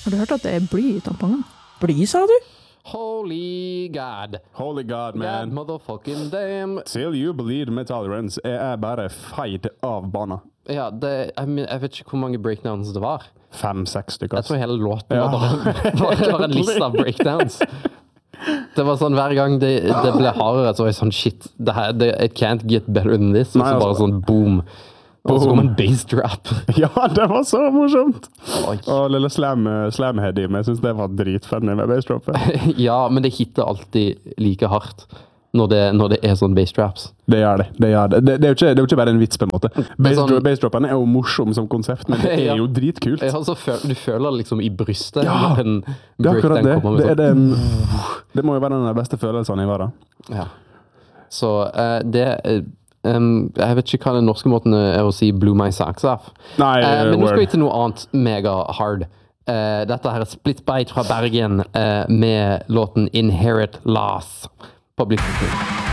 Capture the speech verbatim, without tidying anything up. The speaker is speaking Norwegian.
Har du hørt at det er bly i tampongen? Bly, sa du? Holy God. Holy God, man. God motherfucking damn. Till you bleed med tolerance er jeg bare feid av bana. Ja, det, jeg, men- jeg vet ikke hvor mange breakdowns det var. Fem, seks stykker. Jeg tror hele låten Ja. var bare, bare, bare en liste av breakdowns. Det var sånn, hver gang det, det ble hardere, så var jeg sånn, shit, det her, det, it can't get better than this. Og Nei, så bare altså. sånn, boom. Og så kom en bass drop. Ja, det var så morsomt! Oi. Og lille slam, slamheady, men jeg synes det var dritfunny med bassdroppet. Ja, men det hitter alltid like hardt når det, når det er sånn bass drops. Det gjør det. Det, gjør det. det, det, er jo ikke, det er jo ikke bare en vits, på en måte. sånn- Bassdroppen er jo morsom som konsept, men det er Ja. jo dritkult. Ja, så føl, du føler liksom i brystet Ja, når en Det er akkurat breakdown det. kommer med Det, er sånn. det, det må jo være den beste følelsen i verden. Ja. Så eh, det eh, um, jeg vet ikke hva den norske måten er å si blew my socks off. Nei, Eh, men nå skal word. vi til noe annet mega hard. Eh, dette her er Split Bite fra Bergen eh, med låten Inherit Loss på Blikkenslett.